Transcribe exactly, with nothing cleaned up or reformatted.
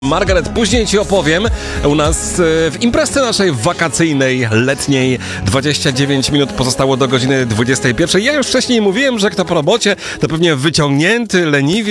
Margaret, później ci opowiem. U nas w imprezie naszej wakacyjnej, letniej dwadzieścia dziewięć minut pozostało do godziny dwudziestej pierwszej. Ja już wcześniej mówiłem, że kto po robocie, to pewnie wyciągnięty, leniwie